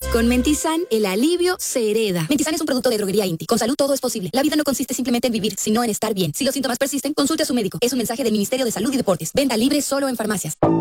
Con Mentizan, el alivio se hereda. Mentizan es un producto de droguería Inti. Con salud todo es posible. La vida no consiste simplemente en vivir, sino en estar bien. Si los síntomas persisten, consulte a su médico. Es un mensaje del Ministerio de Salud y Deportes. Venta libre solo en farmacias.